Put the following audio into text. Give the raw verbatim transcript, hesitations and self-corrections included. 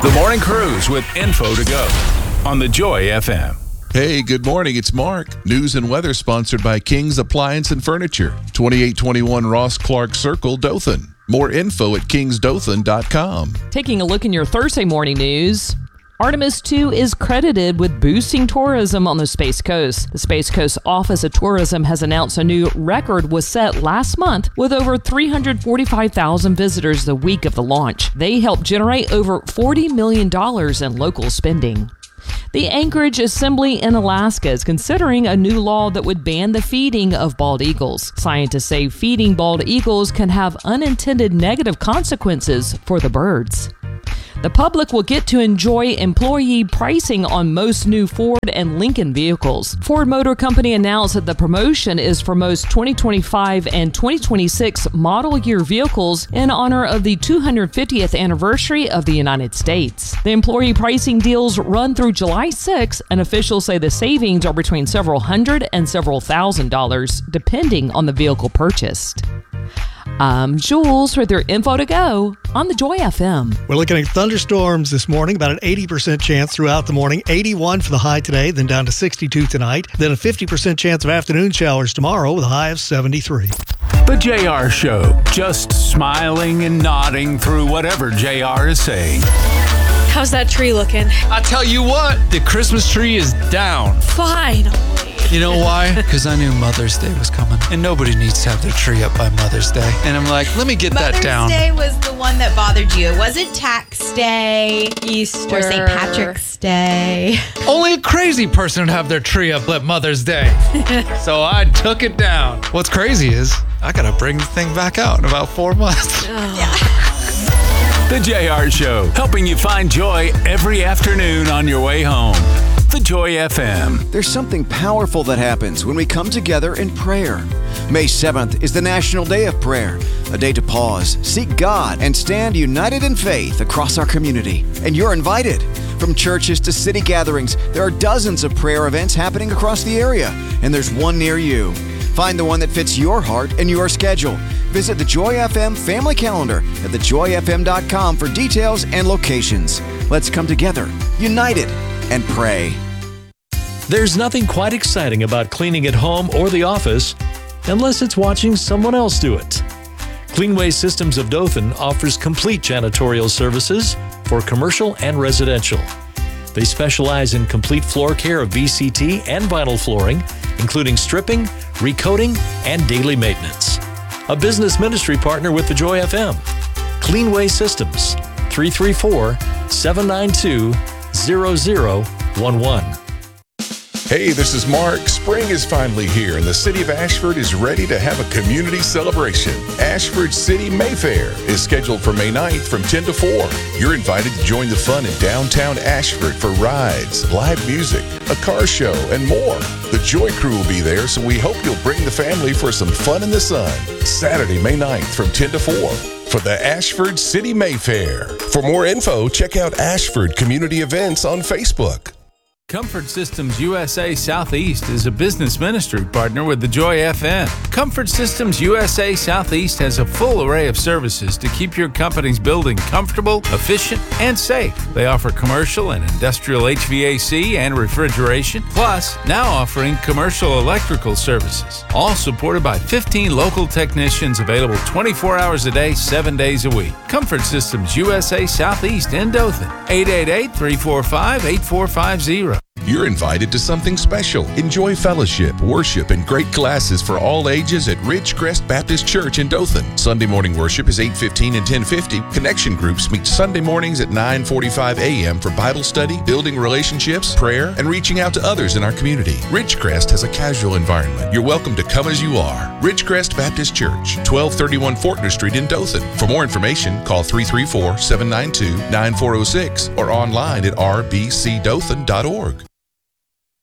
The Morning Cruise with info to go on the Joy F M. Hey, good morning. It's Mark. News and weather sponsored by King's Appliance and Furniture, twenty-eight twenty-one Ross Clark Circle, Dothan. More info at kings dothan dot com. Taking a look in your Thursday morning news. Artemis two is credited with boosting tourism on the Space Coast. The Space Coast Office of Tourism has announced a new record was set last month with over three hundred forty-five thousand visitors the week of the launch. They helped generate over forty million dollars in local spending. The Anchorage Assembly in Alaska is considering a new law that would ban the feeding of bald eagles. Scientists say feeding bald eagles can have unintended negative consequences for the birds. The public will get to enjoy employee pricing on most new Ford and Lincoln vehicles. Ford Motor Company announced that the promotion is for most twenty twenty-five and twenty twenty-six model year vehicles in honor of the two hundred fiftieth anniversary of the United States. The employee pricing deals run through July sixth, and officials say the savings are between several hundred and several thousand dollars, depending on the vehicle purchased. I'm Jules with your info to go on the Joy F M. We're looking at thunderstorms this morning, about an eighty percent chance throughout the morning. eighty-one for the high today, then down to sixty-two tonight. Then a fifty percent chance of afternoon showers tomorrow with a high of seventy-three. The J R Show, just smiling and nodding through whatever J R is saying. How's that tree looking? I tell you what, the Christmas tree is down. Fine. You know why? Because I knew Mother's Day was coming, and nobody needs to have their tree up by Mother's Day. And I'm like, let me get Mother's that down. Mother's Day was the one that bothered you. It wasn't Tax Day, Easter, or Saint Patrick's Day. Only a crazy person would have their tree up at Mother's Day. So I took it down. What's crazy is I gotta bring the thing back out in about four months. Yeah. The J R Show, helping you find joy every afternoon on your way home. The Joy F M. There's something powerful that happens when we come together in prayer. May seventh is the National Day of Prayer, a day to pause, seek God, and stand united in faith across our community. And you're invited. From churches to city gatherings, there are dozens of prayer events happening across the area, and there's one near you. Find the one that fits your heart and your schedule. Visit the Joy F M family calendar at the joy f m dot com for details and locations. Let's come together, united, and pray. There's nothing quite exciting about cleaning at home or the office unless it's watching someone else do it. Cleanway Systems of Dothan offers complete janitorial services for commercial and residential. They specialize in complete floor care of V C T and vinyl flooring, including stripping, recoating, and daily maintenance. A business ministry partner with the Joy F M. Cleanway Systems, three three four, seven nine two, zero zero one one. Hey, this is Mark. Spring is finally here, and the city of Ashford is ready to have a community celebration. Ashford City Mayfair is scheduled for May ninth from ten to four. You're invited to join the fun in downtown Ashford for rides, live music, a car show, and more. The Joy Crew will be there, so we hope you'll bring the family for some fun in the sun. Saturday, May ninth from ten to four. For the Ashford City Mayfair. For more info, check out Ashford Community Events on Facebook. Comfort Systems U S A Southeast is a business ministry partner with the Joy F M. Comfort Systems U S A Southeast has a full array of services to keep your company's building comfortable, efficient, and safe. They offer commercial and industrial H V A C and refrigeration, plus now offering commercial electrical services, all supported by fifteen local technicians available twenty-four hours a day, seven days a week. Comfort Systems U S A Southeast in Dothan, eight eight eight, three four five, eight four five zero. You're invited to something special. Enjoy fellowship, worship, and great classes for all ages at Ridgecrest Baptist Church in Dothan. Sunday morning worship is eight fifteen and ten fifty. Connection groups meet Sunday mornings at nine forty-five a.m. for Bible study, building relationships, prayer, and reaching out to others in our community. Ridgecrest has a casual environment. You're welcome to come as you are. Ridgecrest Baptist Church, twelve thirty-one Fortner Street in Dothan. For more information, call three three four, seven nine two, nine four zero six or online at r b c dothan dot org.